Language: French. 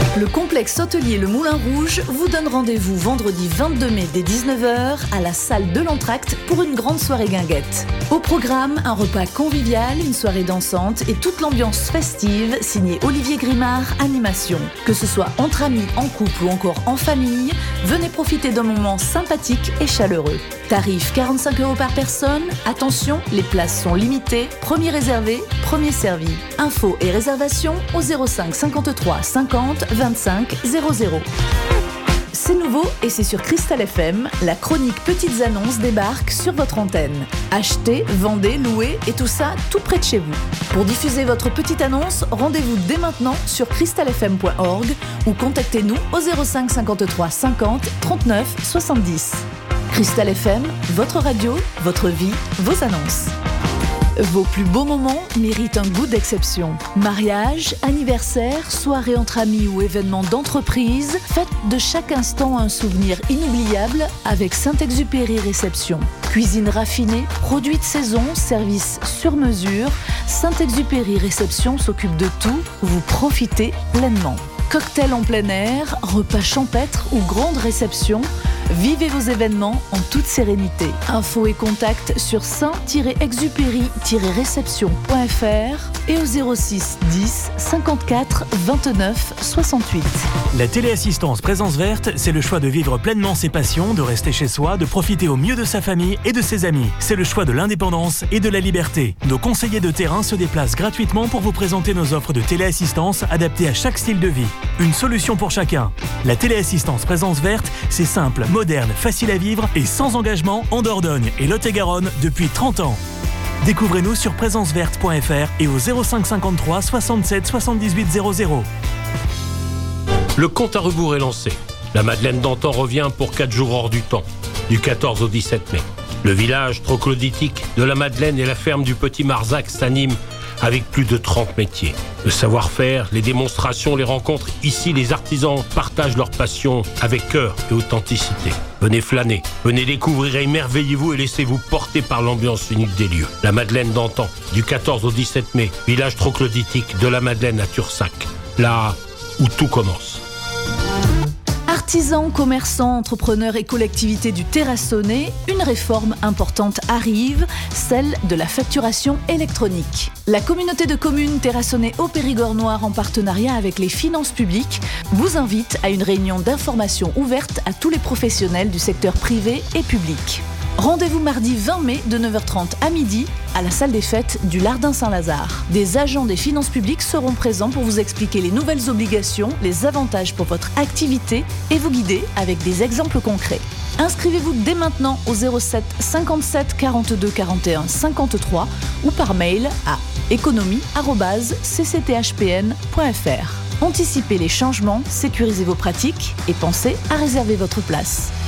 Le complexe hôtelier Le Moulin Rouge vous donne rendez-vous vendredi 22 mai dès 19h à la salle de l'Entracte pour une grande soirée guinguette. Au programme, un repas convivial, une soirée dansante et toute l'ambiance festive signée Olivier Grimard, animation. Que ce soit entre amis, en couple ou encore en famille, venez profiter d'un moment sympathique et chaleureux. Tarif 45 € par personne. Attention, les places sont limitées. Premier réservé, premier servi. Infos et réservations au 05 53 50 25 00. C'est nouveau et c'est sur Cristal FM. La chronique Petites Annonces débarque sur votre antenne. Achetez, vendez, louez et tout ça tout près de chez vous. Pour diffuser votre petite annonce, rendez-vous dès maintenant sur cristalfm.org ou contactez-nous au 05 53 50 39 70. Cristal FM, votre radio, votre vie, vos annonces. Vos plus beaux moments méritent un goût d'exception. Mariage, anniversaire, soirée entre amis ou événements d'entreprise, faites de chaque instant un souvenir inoubliable avec Saint-Exupéry Réception. Cuisine raffinée, produits de saison, service sur mesure, Saint-Exupéry Réception s'occupe de tout, vous profitez pleinement. Cocktail en plein air, repas champêtre ou grande réception, vivez vos événements en toute sérénité. Infos et contacts sur saint-exupéry-réception.fr et au 06 10 54 29 68. La téléassistance Présence Verte, c'est le choix de vivre pleinement ses passions, de rester chez soi, de profiter au mieux de sa famille et de ses amis. C'est le choix de l'indépendance et de la liberté. Nos conseillers de terrain se déplacent gratuitement pour vous présenter nos offres de téléassistance adaptées à chaque style de vie. Une solution pour chacun. La téléassistance Présence Verte, c'est simple, moderne, facile à vivre et sans engagement en Dordogne et Lot-et-Garonne depuis 30 ans. Découvrez-nous sur présenceverte.fr et au 05 53 67 78 00. Le compte à rebours est lancé. La Madeleine d'antan revient pour 4 jours hors du temps, du 14 au 17 mai. Le village troglodytique de la Madeleine et la ferme du Petit Marzac s'animent avec plus de 30 métiers. Le savoir-faire, les démonstrations, les rencontres, ici les artisans partagent leur passion avec cœur et authenticité. Venez flâner, venez découvrir, émerveillez-vous et laissez-vous porter par l'ambiance unique des lieux. La Madeleine d'antan, du 14 au 17 mai, village troglodytique de la Madeleine à Tursac, là où tout commence. Artisans, commerçants, entrepreneurs et collectivités du Terrassonnais, une réforme importante arrive, celle de la facturation électronique. La communauté de communes Terrassonnais au Périgord Noir, en partenariat avec les finances publiques, vous invite à une réunion d'information ouverte à tous les professionnels du secteur privé et public. Rendez-vous mardi 20 mai de 9h30 à midi à la salle des fêtes du Lardin Saint-Lazare. Des agents des finances publiques seront présents pour vous expliquer les nouvelles obligations, les avantages pour votre activité et vous guider avec des exemples concrets. Inscrivez-vous dès maintenant au 07 57 42 41 53 ou par mail à économie@ccthpn.fr. Anticipez les changements, sécurisez vos pratiques et pensez à réserver votre place.